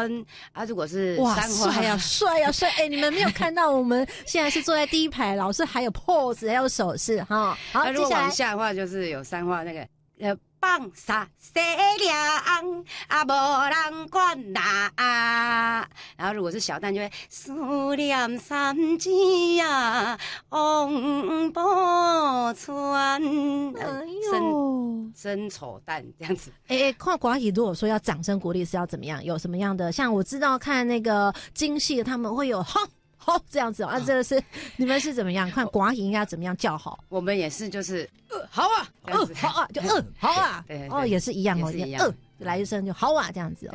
啊，如果是哇， 三花帅啊帅啊帅！哎，你们没有看到我们现在是坐在第一排，老师还有 pose， 还有手势哈。好， 如果接下来往下的话，就是有三花那个放撒西凉啊，无人管啦啊。然后如果是小旦，就会思念三姐呀，望不穿。 哎呦， 生丑旦这样子。 哎，看寡喜，如果说要掌声鼓励是要怎么样？有什么样的？像我知道看那个京戏，他们会有哈。好，这样子啊，这个是你们是怎么样？看寡喜应该怎么样叫好？ 我们也是，就是好啊， 好啊，就好啊， 对哦，也是一样哦， 也是一样来一声就好啊，这样子。